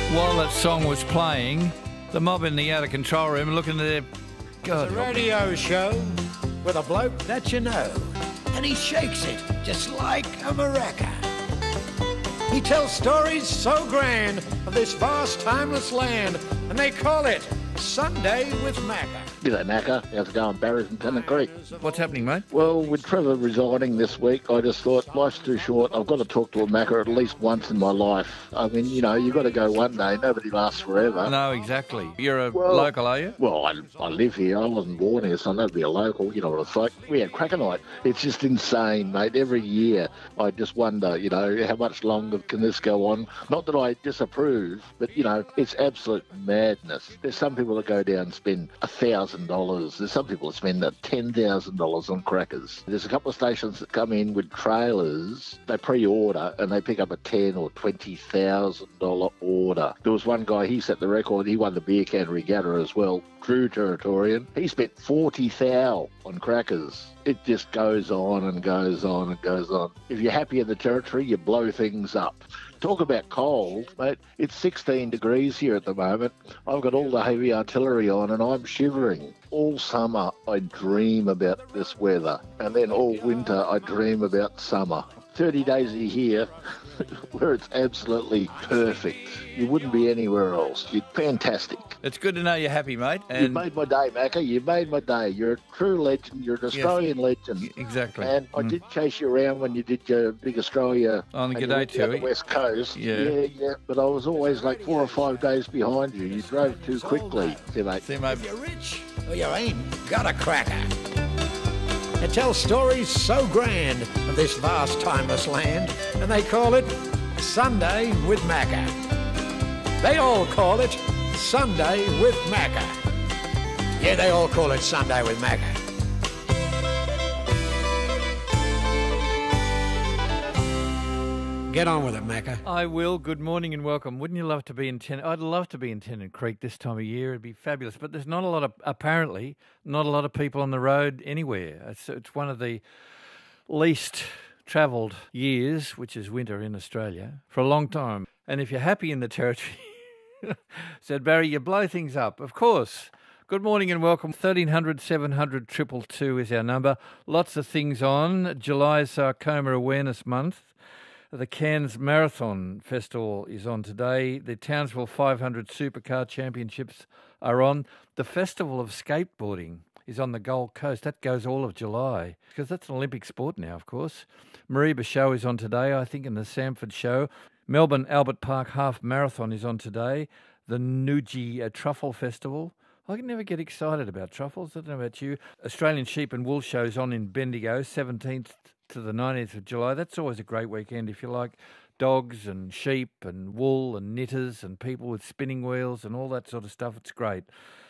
While that song was playing, the mob in the outer control room looking at their... God, It's a radio show with a bloke that you know, and he shakes it just like a maraca. He tells stories so grand of this vast, timeless land, and they call it Sunday with Macca. G'day, Macca. How's it going? Barry's in Tennant Creek. What's happening, mate? Well, with Trevor resigning this week, I just thought life's too short. I've got to talk to a Macca at least once in my life. I mean, you know, you've got to go one day. Nobody lasts forever. No, exactly. You're a local, are you? Well, I live here. I wasn't born here, so I know to be a local. You know what it's like. We had cracker night. It's just insane, mate. Every year, I just wonder, you know, how much longer can this go on? Not that I disapprove, but, you know, it's absolute madness. There's some people that go down and spend $1,000. There's some people that spend $10,000 on crackers. There's a couple of stations that come in with trailers. They pre-order and they pick up a $10,000 or $20,000 order. There was one guy, he set the record. He won the beer can regatta as well. Drew Territorian. He spent $40,000 on crackers. It just goes on and goes on and goes on. If you're happy in the territory, you blow things up. Talk about cold, mate. It's 16 degrees here at the moment. I've got all the heavy artillery on and I'm shivering. All summer I dream about this weather, and then all winter I dream about summer. 30 days a year where it's absolutely perfect. You wouldn't be anywhere else. You're fantastic. It's good to know you're happy, mate. And You made my day, Macca. You made my day. You're a true legend. You're an Australian legend. Exactly. And I did chase you around when you did your big Australia On the and you G'day went down tour. the West Coast. Yeah. Yeah. But I was always like 4 or 5 days behind you. You drove too quickly. See, mate. See, mate. If you're rich or you ain't got a cracker. It tells stories so grand of this vast, timeless land, and they call it Sunday with Macca. They all call it Sunday with Macca. Yeah, they all call it Sunday with Macca. Get on with it, Macca. I will. Good morning and welcome. Wouldn't you love to be in Tennant? I'd love to be in Tennant Creek this time of year. It'd be fabulous. But there's not a lot of people on the road anywhere. It's one of the least travelled years, which is winter in Australia, for a long time. And if you're happy in the territory, said Barry, you blow things up. Of course. Good morning and welcome. 1300 700 222 is our number. Lots of things on. July is Sarcoma Awareness Month. The Cairns Marathon Festival is on today. The Townsville 500 Supercar Championships are on. The Festival of Skateboarding is on the Gold Coast. That goes all of July because that's an Olympic sport now, of course. Mareeba Show is on today, I think, in the Samford Show. Melbourne Albert Park Half Marathon is on today. The Nuji Truffle Festival. I can never get excited about truffles. I don't know about you. Australian Sheep and Wool Show is on in Bendigo, 17th to the 19th of July. That's always a great weekend if you like dogs and sheep and wool and knitters and people with spinning wheels and all that sort of stuff. It's great.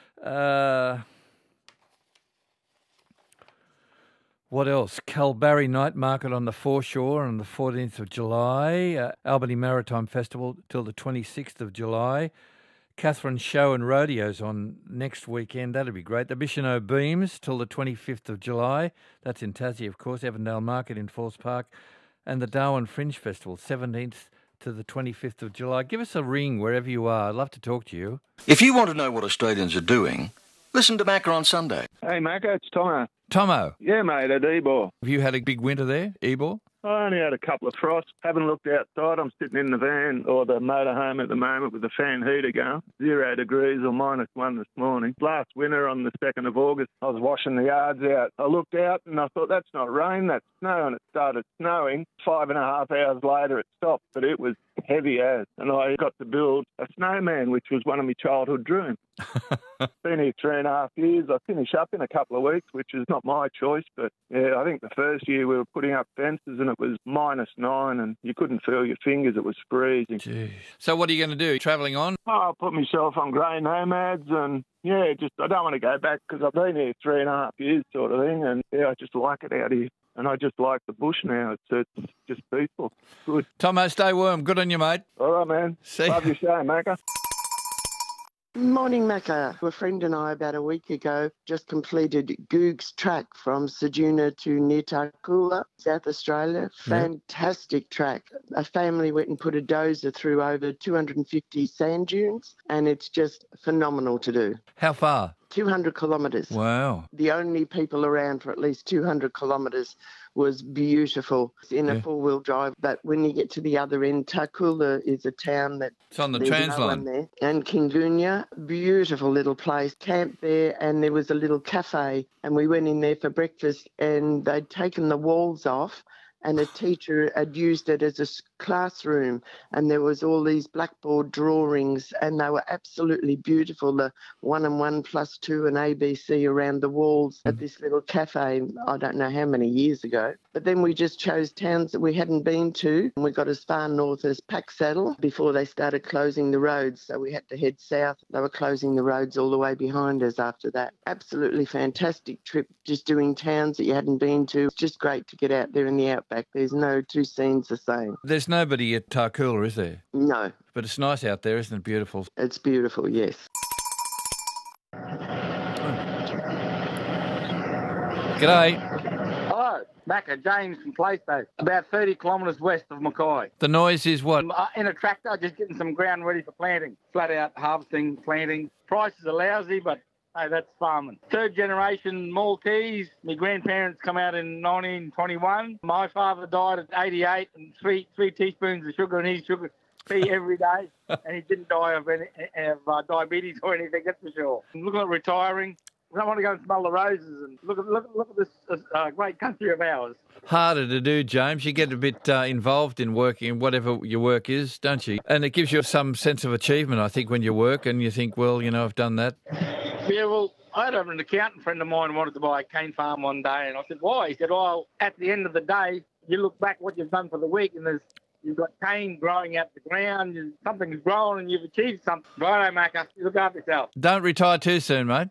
What else? Kalbarri Night Market on the foreshore on the 14th of July. Albany Maritime Festival till the 26th of July. Catherine Show and Rodeos on next weekend. That'll be great. The Bicheno Beams till the 25th of July. That's in Tassie, of course. Avondale Market in Falls Park. And the Darwin Fringe Festival, 17th to the 25th of July. Give us a ring wherever you are. I'd love to talk to you. If you want to know what Australians are doing, listen to Macca on Sunday. Hey, Macca, it's Tomo. Tomo, Yeah, mate, at Ebor. have you had a big winter there, Ebor? I only had a couple of frosts. Haven't looked outside. I'm sitting in the van or the motorhome at the moment with the fan heater going. 0 degrees or -1 this morning. Last winter on the 2nd of August, I was washing the yards out. I looked out and I thought, that's not rain, that's snow. And it started snowing. 5.5 hours later, it stopped, but it was heavy as. And I got to build a snowman, which was one of my childhood dreams. Been here 3.5 years. I finish up in a couple of weeks, which is not my choice. But, yeah, I think the first year we were putting up fences and it was -9 and you couldn't feel your fingers. It was freezing. Jeez. So what are you going to do? Travelling on? I put myself on grey nomads and, yeah, just I don't want to go back because I've been here 3.5 years sort of thing. And, yeah, I just like it out here. And I just like the bush now. It's just peaceful. Good. Tomo, stay warm. Good on you, mate. All right, man. See Love your show, Macca. Morning, Macca. A friend and I about a week ago just completed Goog's track from Ceduna to near Tarcoola, South Australia. Fantastic track. A family went and put a dozer through over 250 sand dunes, and it's just phenomenal to do. How far? 200 kilometres. Wow. The only people around for at least 200 kilometres was beautiful in a four-wheel drive. But when you get to the other end, Tarcoola is a town that... It's on the there's Transline. no one there. And Kingunya, beautiful little place. Camped there, and there was a little cafe, and we went in there for breakfast, and they'd taken the walls off, and a teacher had used it as a classroom, and there was all these blackboard drawings, and they were absolutely beautiful, the 1 and 1 plus 2 and ABC around the walls at this little cafe, I don't know how many years ago. But then we just chose towns that we hadn't been to, and we got as far north as Packsaddle before they started closing the roads, so we had to head south. They were closing the roads all the way behind us after that. Absolutely fantastic trip, just doing towns that you hadn't been to. It's just great to get out there in the outback. There's no two scenes the same. There's nobody at Tarcoola, is there? No. But it's nice out there, isn't it? Beautiful. It's beautiful, yes. G'day. Hello, Macca, James from Playstow, about 30 kilometres west of Mackay. The noise is what? In a tractor, just getting some ground ready for planting. Flat out harvesting, planting. Prices are lousy, but hey, that's farming. Third generation Maltese. My grandparents come out in 1921. My father died at 88 and three teaspoons of sugar in his sugar tea every day. And he didn't die of diabetes or anything, that's for sure. I'm looking at retiring. I want to go and smell the roses and look at this great country of ours. Harder to do, James. You get a bit involved in working, in whatever your work is, don't you? And it gives you some sense of achievement, I think, when you work and you think, well, you know, I've done that. Yeah, well, I had an accountant friend of mine who wanted to buy a cane farm one day, and I said, why? He said, well, at the end of the day, you look back what you've done for the week, and you've got cane growing out the ground, something's grown, and you've achieved something. Righto, Macca, you look after yourself. Don't retire too soon, mate.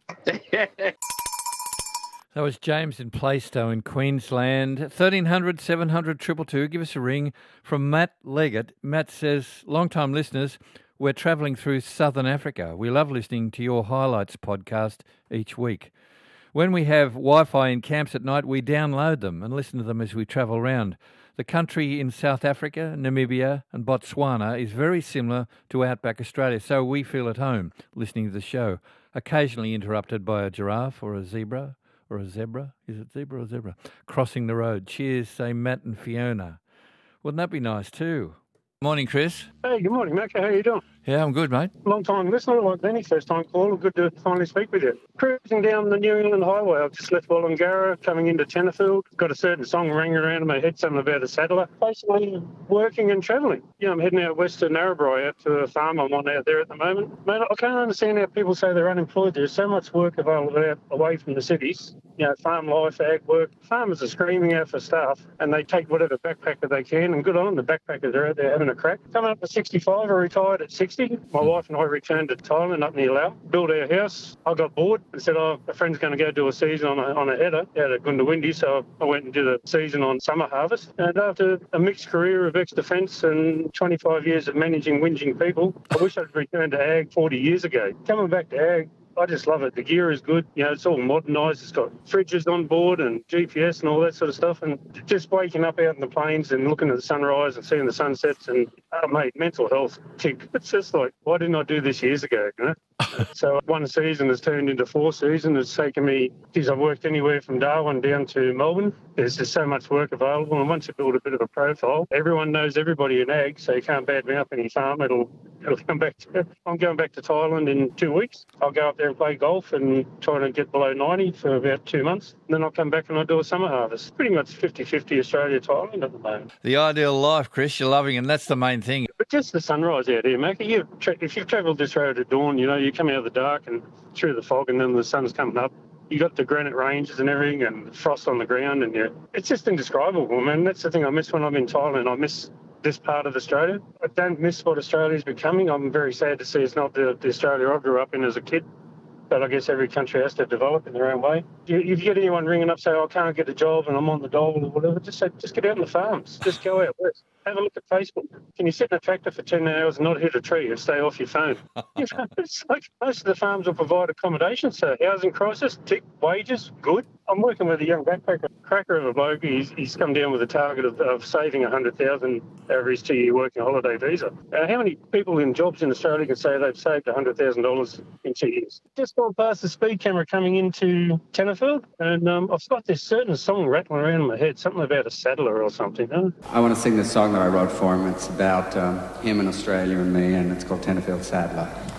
That was James in Plaistow in Queensland. 1300 700 222. Give us a ring from Matt Leggett. Matt says, long-time listeners, we're travelling through southern Africa. We love listening to your highlights podcast each week. When we have Wi-Fi in camps at night, we download them and listen to them as we travel around. The country in South Africa, Namibia and Botswana is very similar to Outback Australia, so we feel at home listening to the show, occasionally interrupted by a giraffe or a zebra. Or a zebra? Is it zebra or zebra? Crossing the road. Cheers, say Matt and Fiona. Wouldn't that be nice too? Morning, Chris. Hey, good morning, Macca. How you doing? Yeah, I'm good, mate. Long time listener, like Danny, first time caller. Good to finally speak with you. Cruising down the New England Highway. I've just left Wollongara, coming into Tenterfield. Got a certain song ringing around in my head, something about a saddler. Basically, working and travelling. Yeah, I'm heading out west to Narrabri, out to a farm I'm on out there at the moment. Mate, I can't understand how people say they're unemployed. There's so much work available out away from the cities. You know, farm life, ag work. Farmers are screaming out for staff, and they take whatever backpacker they can, and good on them. The backpackers are out there having a crack. Coming up to 65, I retired at 60. My wife and I returned to Thailand up near Laos, built our house. I got bored and said, a friend's going to go do a season on a header out at Goondiwindi, so I went and did a season on summer harvest. And after a mixed career of ex-defence and 25 years of managing whinging people, I wish I'd returned to ag 40 years ago. Coming back to ag, I just love it. The gear is good. You know, it's all modernised. It's got fridges on board and GPS and all that sort of stuff. And just waking up out in the plains and looking at the sunrise and seeing the sunsets and, mate, mental health tick. It's just like, why didn't I do this years ago, you know? So one season has turned into 4 seasons. It's taken me, I've worked anywhere from Darwin down to Melbourne. There's just so much work available. And once you build a bit of a profile, everyone knows everybody in ag, so you can't bad me up any farm. It'll come back to, I'm going back to Thailand in 2 weeks. I'll go up there and play golf and try to get below 90 for about 2 months. And then I'll come back and I'll do a summer harvest. Pretty much 50-50 Australia-Thailand at the moment. The ideal life, Chris, you're loving, and that's the main thing. But just the sunrise out here, Mac. If you've travelled this road at dawn, you know, you come out of the dark and through the fog and then the sun's coming up. You got the granite ranges and everything and frost on the ground, and it's just indescribable, man. That's the thing I miss when I'm in Thailand. I miss this part of Australia. I don't miss what Australia's becoming. I'm very sad to see it's not the Australia I grew up in as a kid. But I guess every country has to develop in their own way. If you get anyone ringing up saying, I can't get a job and I'm on the dole or whatever, just say, just get out on the farms. Just go out west. Have a look at Facebook. Can you sit in a tractor for 10 hours and not hit a tree and stay off your phone? It's like most of the farms will provide accommodation, so housing crisis, tick, wages, good. I'm working with a young backpacker, cracker of a bloke. He's come down with a target of saving $100,000 over his 2-year working holiday visa. How many people in jobs in Australia can say they've saved $100,000 in 2 years? Just gone past the speed camera coming into Tenterfield, and I've got this certain song rattling around in my head, something about a saddler or something. Huh? I want to sing this song that I wrote for him. It's about him in Australia and me, and it's called Tenterfield Saddler.